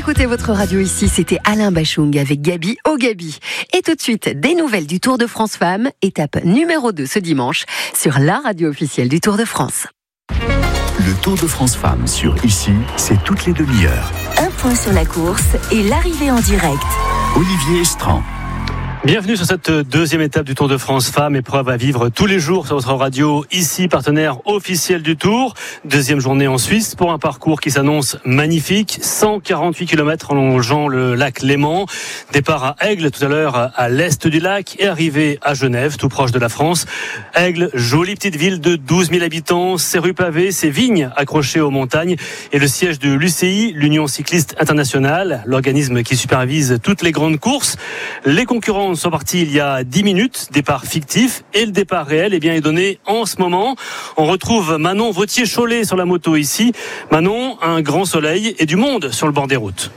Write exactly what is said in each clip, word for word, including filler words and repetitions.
écoutez votre radio ici, c'était Alain Bachung avec Gabi au Gabi. Et tout de suite, des nouvelles du Tour de France Femmes, étape numéro deux ce dimanche, sur la radio officielle du Tour de France. Le Tour de France Femmes sur Ici, c'est toutes les demi-heures. Un point sur la course et l'arrivée en direct. Olivier Estran. Bienvenue sur cette deuxième étape du Tour de France Femmes, épreuve à vivre tous les jours sur votre radio, ici, partenaire officiel du Tour. Deuxième journée en Suisse pour un parcours qui s'annonce magnifique, cent quarante-huit kilomètres en longeant le lac Léman. Départ à Aigle tout à l'heure à l'est du lac et arrivée à Genève, tout proche de la France. Aigle, jolie petite ville de douze mille habitants, ses rues pavées, ses vignes accrochées aux montagnes et le siège de l'U C I, l'Union Cycliste Internationale, l'organisme qui supervise toutes les grandes courses. Les concurrents sont partis il y a dix minutes, départ fictif, et le départ réel eh bien, est donné en ce moment. On retrouve Manon Vauthier-Cholet sur la moto ici. Manon, un grand soleil et du monde sur le bord des routes.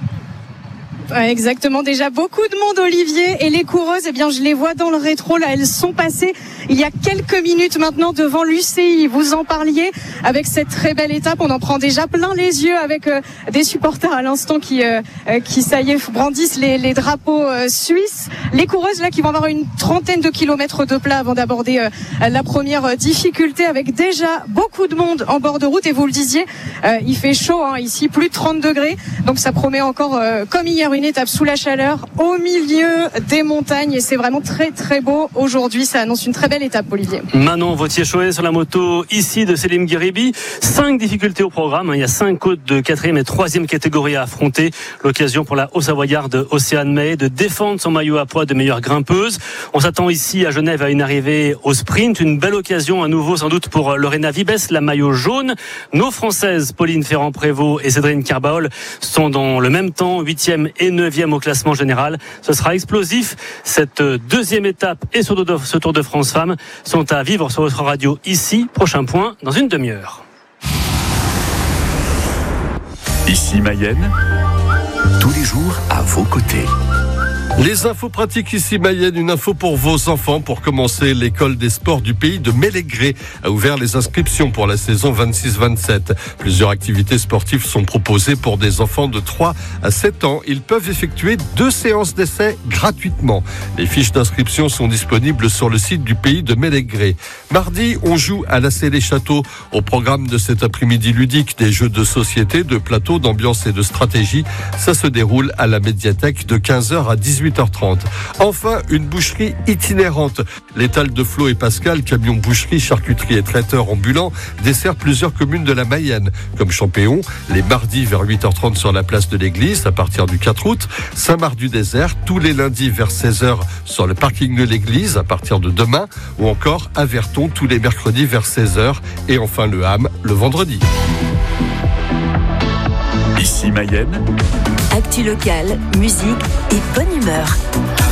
Ouais, exactement, déjà beaucoup de monde, Olivier, et les coureuses, eh bien je les vois dans le rétro, là elles sont passées il y a quelques minutes maintenant devant l'U C I, vous en parliez, avec cette très belle étape, on en prend déjà plein les yeux avec euh, des supporters à l'instant qui, euh, qui ça y est, brandissent les, les drapeaux euh, suisses, les coureuses là qui vont avoir une trentaine de kilomètres de plat avant d'aborder euh, la première euh, difficulté, avec déjà beaucoup de monde en bord de route, et vous le disiez, euh, il fait chaud hein, ici, plus de trente degrés, donc ça promet encore, euh, comme hier, une étape sous la chaleur au milieu des montagnes, et c'est vraiment très très beau aujourd'hui, ça annonce une très belle étape, Olivier. Manon Vauthier-Cholet sur la moto ici de Selim Guiribi. Cinq difficultés au programme, il y a cinq côtes de quatrième et troisième catégorie à affronter, l'occasion pour la Haut-Savoyarde Océane May de défendre son maillot à poids de meilleure grimpeuse. On s'attend ici à Genève à une arrivée au sprint, une belle occasion à nouveau sans doute pour Lorena Vibes, la maillot jaune. Nos Françaises Pauline Ferrand-Prévot et Cédrine Carbaol sont dans le même temps, huitième et neuvième au classement général. Ce sera explosif. Cette deuxième étape et ce Tour de France Femmes sont à vivre sur votre radio ici. Prochain point dans une demi-heure. Ici Mayenne, tous les jours à vos côtés. Les infos pratiques ici Mayenne, une info pour vos enfants. Pour commencer, l'école des sports du pays de Mélégré a ouvert les inscriptions pour la saison vingt-six vingt-sept. Plusieurs activités sportives sont proposées pour des enfants de trois à sept ans. Ils peuvent effectuer deux séances d'essai gratuitement. Les fiches d'inscription sont disponibles sur le site du pays de Mélégré. Mardi, on joue à la Célé-Château. Au programme de cet après-midi ludique, des jeux de société, de plateau, d'ambiance et de stratégie. Ça se déroule à la médiathèque de quinze heures à dix-huit heures trente. Enfin, une boucherie itinérante. L'étal de Flo et Pascal, camion boucherie, charcuterie et traiteur ambulant, dessert plusieurs communes de la Mayenne, comme Champéon, les mardis vers huit heures trente sur la place de l'église à partir du quatre août, Saint-Marc-du-Désert, tous les lundis vers seize heures sur le parking de l'église à partir de demain, ou encore à Verton tous les mercredis vers seize heures, et enfin le Ham le vendredi. Ici Mayenne, Actu locale, musique et bonne humeur.